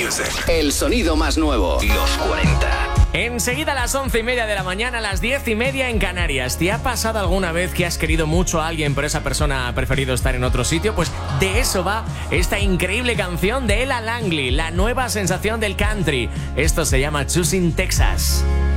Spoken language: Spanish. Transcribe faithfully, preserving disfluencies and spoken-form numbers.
El sonido más nuevo. Los cuarenta. Enseguida a las once y media de la mañana, a las diez y media en Canarias. ¿Te ha pasado alguna vez que has querido mucho a alguien pero esa persona ha preferido estar en otro sitio? Pues de eso va esta increíble canción de Ella Langley, la nueva sensación del country. Esto se llama Choosing Texas.